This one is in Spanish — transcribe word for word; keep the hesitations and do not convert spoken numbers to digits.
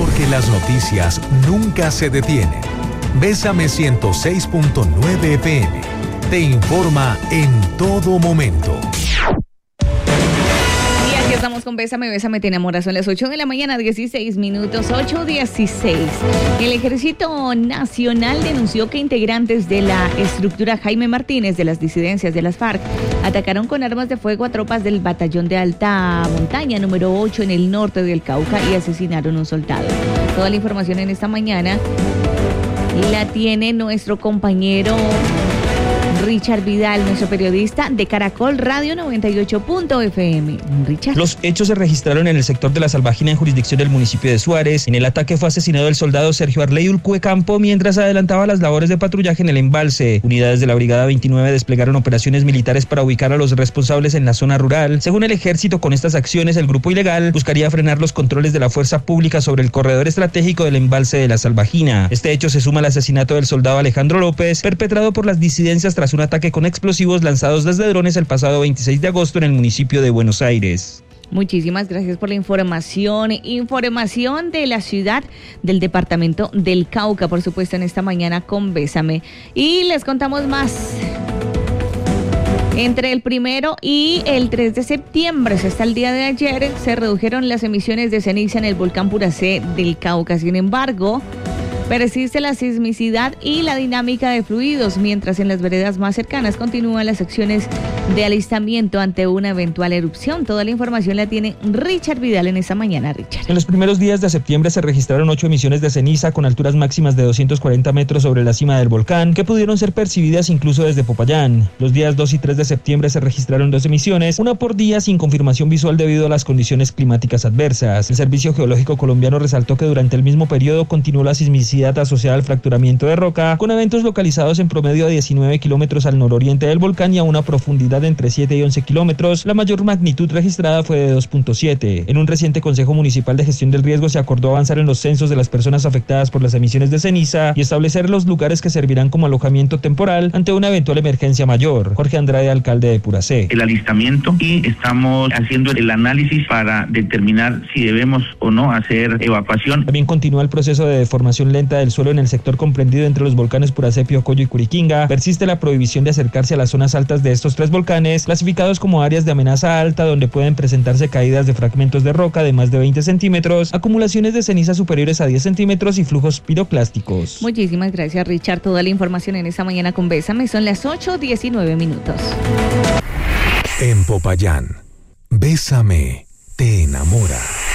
Porque las noticias nunca se detienen. Bésame ciento seis punto nueve F M. Te informa en todo momento. Y aquí estamos con Bésame, Bésame, te enamoras. Son las ocho de la mañana, dieciséis minutos, ocho dieciséis. El Ejército Nacional denunció que integrantes de la estructura Jaime Martínez de las disidencias de las FARC atacaron con armas de fuego a tropas del batallón de alta montaña número ocho en el norte del Cauca y asesinaron a un soldado. Toda la información en esta mañana la tiene nuestro compañero Richard Vidal, nuestro periodista de Caracol Radio noventa y ocho punto F M. Richard. Los hechos se registraron en el sector de la Salvajina, en jurisdicción del municipio de Suárez. En el ataque fue asesinado el soldado Sergio Arley Ulcue Campo mientras adelantaba las labores de patrullaje en el embalse. Unidades de la Brigada veintinueve desplegaron operaciones militares para ubicar a los responsables en la zona rural. Según el ejército, con estas acciones el grupo ilegal buscaría frenar los controles de la fuerza pública sobre el corredor estratégico del embalse de la Salvajina. Este hecho se suma al asesinato del soldado Alejandro López, perpetrado por las disidencias tras un ataque con explosivos lanzados desde drones el pasado veintiséis de agosto en el municipio de Buenos Aires. Muchísimas gracias por la información. Información de la ciudad, del departamento del Cauca, por supuesto, en esta mañana con Bésame. Y les contamos más. Entre el primero y el tres de septiembre, hasta el día de ayer, se redujeron las emisiones de ceniza en el volcán Puracé del Cauca. Sin embargo, persiste la sismicidad y la dinámica de fluidos, mientras en las veredas más cercanas continúan las acciones de alistamiento ante una eventual erupción. Toda la información la tiene Richard Vidal en esta mañana. Richard. En los primeros días de septiembre se registraron ocho emisiones de ceniza con alturas máximas de doscientos cuarenta metros sobre la cima del volcán, que pudieron ser percibidas incluso desde Popayán. Los días dos y tres de septiembre se registraron dos emisiones, una por día sin confirmación visual debido a las condiciones climáticas adversas. El Servicio Geológico Colombiano resaltó que durante el mismo periodo continuó la sismicidad asociada al fracturamiento de roca, con eventos localizados en promedio a diecinueve kilómetros al nororiente del volcán y a una profundidad de entre siete y once kilómetros. La mayor magnitud registrada fue de dos punto siete. En un reciente Consejo Municipal de Gestión del Riesgo se acordó avanzar en los censos de las personas afectadas por las emisiones de ceniza y establecer los lugares que servirán como alojamiento temporal ante una eventual emergencia mayor. Jorge Andrade, alcalde de Puracé. El alistamiento y estamos haciendo el análisis para determinar si debemos o no hacer evacuación. También continúa el proceso de deformación lenta del suelo en el sector comprendido entre los volcanes Puracé, Piocoyo y Curiquinga. Persiste la prohibición de acercarse a las zonas altas de estos tres volcanes, clasificados como áreas de amenaza alta, donde pueden presentarse caídas de fragmentos de roca de más de veinte centímetros, acumulaciones de ceniza superiores a diez centímetros y flujos piroclásticos. Muchísimas gracias, Richard. Toda la información en esta mañana con Bésame. Son las ocho diecinueve minutos. En Popayán, Bésame, te enamora.